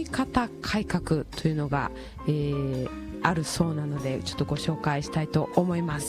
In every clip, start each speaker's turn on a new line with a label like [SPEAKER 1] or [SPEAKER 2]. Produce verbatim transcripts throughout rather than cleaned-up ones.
[SPEAKER 1] 方改革というのが、えー、あるそうなので、ちょっとご紹介したいと思います。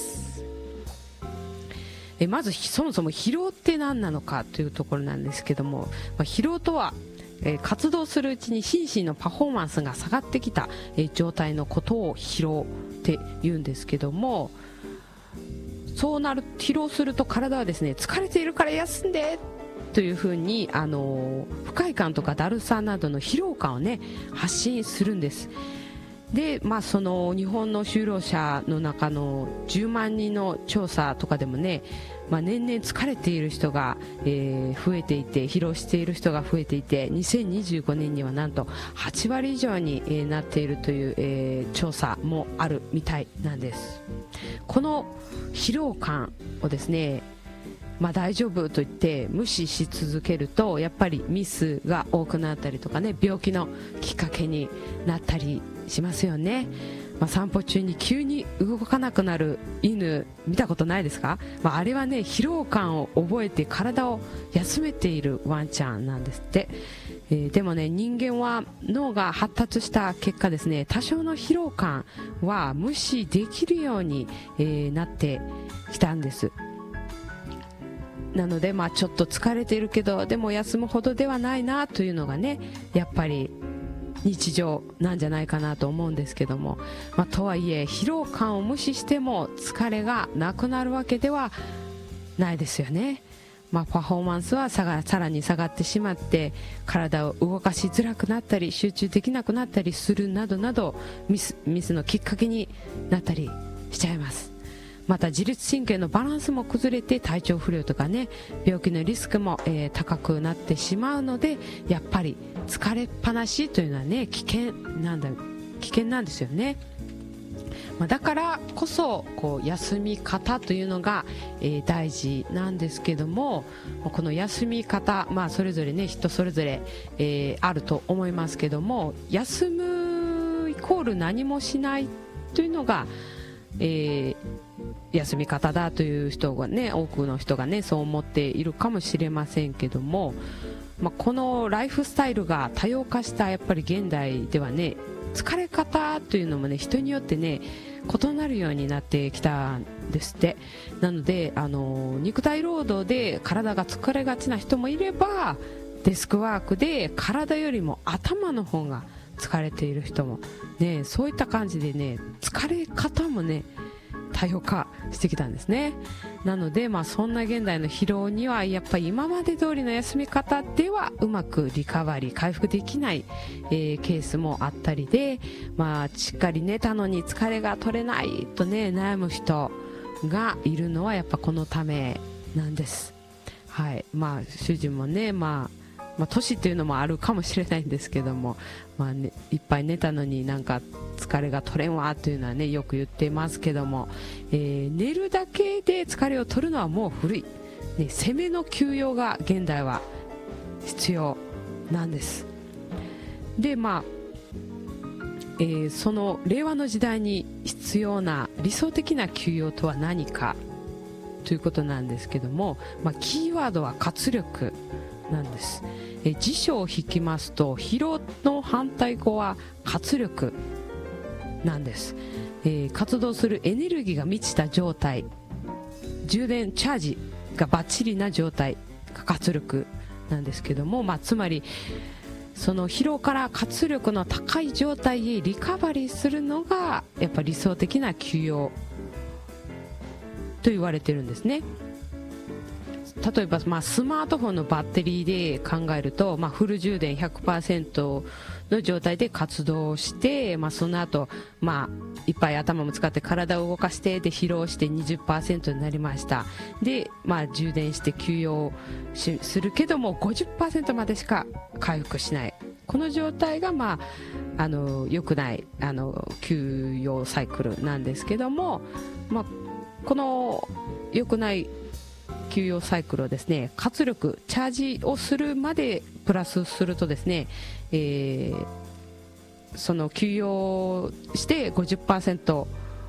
[SPEAKER 1] えまずそもそも疲労って何なのかというところなんですけども、まあ、疲労とは、えー、活動するうちに心身のパフォーマンスが下がってきた、えー、状態のことを疲労って言うんですけども、そうなる疲労すると体はですね、疲れているから休んでというふうに、あのー、不快感とかだるさなどの疲労感をね発信するんです。で、まあ、その日本の就労者の中のじゅうまんにんの調査とかでもね、まあ、年々疲れている人が、えー、増えていて、疲労している人が増えていて、にせんにじゅうごねんにはなんとはちわり以上に、えー、なっているという、えー、調査もあるみたいなんです。この疲労感をですね、まあ、大丈夫と言って無視し続けると、やっぱりミスが多くなったりとかね、病気のきっかけになったりしますよね。まあ、散歩中に急に動かなくなる犬見たことないですか？まあ、あれはね、疲労感を覚えて体を休めているワンちゃんなんですって。えー、でもね、人間は脳が発達した結果ですね、多少の疲労感は無視できるように、えー、なってきたんです。なので、まあ、ちょっと疲れているけどでも休むほどではないなというのがね、やっぱり日常なんじゃないかなと思うんですけども、まあ、とはいえ疲労感を無視しても疲れがなくなるわけではないですよね。まあ、パフォーマンスはさがさらに下がってしまって、体を動かしづらくなったり集中できなくなったりするなどなど、ミス、ミスのきっかけになったりしちゃいます。また自律神経のバランスも崩れて、体調不良とかね、病気のリスクも、えー、高くなってしまうので、やっぱり疲れっぱなしというのはね、危険なんだ危険なんですよね。まあ、だからこそこう休み方というのが、えー、大事なんですけども、この休み方、まあ、それぞれね、人それぞれ、えー、あると思いますけども、休むイコール何もしないというのが、えー、休み方だという人がね、多くの人がねそう思っているかもしれませんけども、まあ、このライフスタイルが多様化したやっぱり現代ではね、疲れ方というのもね、人によってね異なるようになってきたんですって。なので、あの肉体労働で体が疲れがちな人もいれば、デスクワークで体よりも頭の方が疲れている人もね、そういった感じでね、疲れ方もね多様化してきたんですね。なので、まあ、そんな現代の疲労にはやっぱり今まで通りの休み方ではうまくリカバリー回復できない、えー、ケースもあったりで、まあ、しっかり寝たのに疲れが取れないとね悩む人がいるのはやっぱこのためなんです。はい、まあ主人もね、まあまあ、年っていうのもあるかもしれないんですけども、まあね、いっぱい寝たのになんか疲れが取れんわというのはねよく言ってますけども、えー、寝るだけで疲れを取るのはもう古い、ね、攻めの休養が現代は必要なんです。で、まあえー、その令和の時代に必要な理想的な休養とは何かということなんですけども、まあ、キーワードは活力なんです。え辞書を引きますと、疲労の反対語は活力なんです。えー、活動するエネルギーが満ちた状態、充電チャージがバッチリな状態が活力なんですけども、まあ、つまりその疲労から活力の高い状態へリカバリーするのがやっぱり理想的な休養と言われてるんですね。例えば、まあ、スマートフォンのバッテリーで考えると、まあ、フル充電 ひゃくパーセント の状態で活動して、まあ、その後、まあ、いっぱい頭も使って体を動かしてで疲労して にじゅっパーセント になりました。で、まあ、充電して休養しするけども ごじゅっパーセント までしか回復しない、この状態が、まあ、あの良くないあの休養サイクルなんですけども、まあ、この良くない休養サイクルをですね、活力チャージをするまでプラスするとですね、えー、その休養して ごじゅっパーセント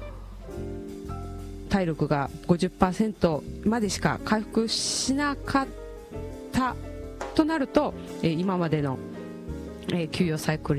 [SPEAKER 1] 体力が ごじゅっパーセント までしか回復しなかったとなると、えー、今までの、えー、休養サイクル